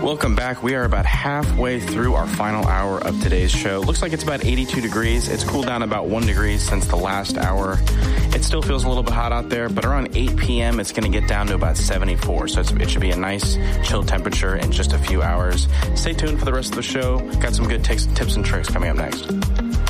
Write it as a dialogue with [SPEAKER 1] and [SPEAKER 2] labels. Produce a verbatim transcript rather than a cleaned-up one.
[SPEAKER 1] Welcome back. We are about halfway through our final hour of today's show. Looks like it's about eighty-two degrees. It's cooled down about one degree since the last hour. It still feels a little bit hot out there, but around eight p.m. it's going to get down to about seventy-four. So it's, it should be a nice chill temperature in just a few hours. Stay tuned for the rest of the show. Got some good tips, tips and tricks coming up next.